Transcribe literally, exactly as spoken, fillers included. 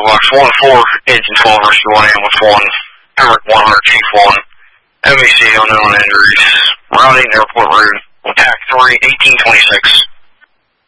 Box one four, engine twelve rescue one ambulance one, Eric one hundred chief one, M A C unknown injuries, Route eight airport route, attack three, eighteen twenty-six.